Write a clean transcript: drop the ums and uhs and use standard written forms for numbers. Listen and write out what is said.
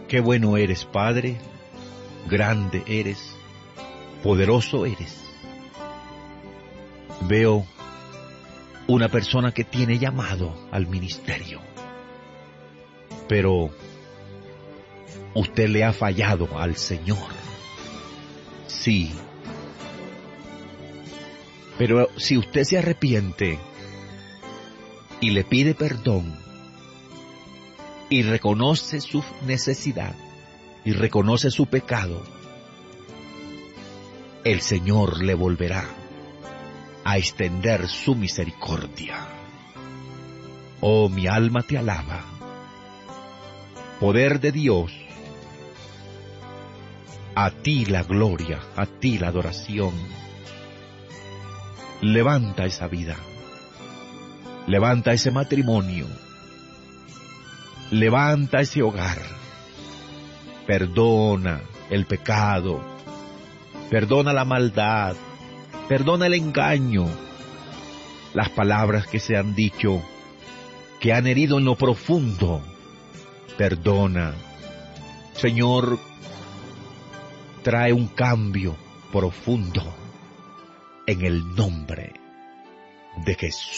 Qué bueno eres, Padre, grande eres, poderoso eres. Veo una persona que tiene llamado al ministerio, pero usted le ha fallado al Señor. Sí, pero si usted se arrepiente y le pide perdón y reconoce su necesidad y reconoce su pecado, el Señor le volverá a extender su misericordia. Oh, mi alma te alaba. Poder de Dios, a ti la gloria, a ti la adoración. Levanta esa vida, levanta ese matrimonio, levanta ese hogar, perdona el pecado, perdona la maldad, perdona el engaño, las palabras que se han dicho, que han herido en lo profundo, perdona. Señor, trae un cambio profundo en el nombre de Jesús.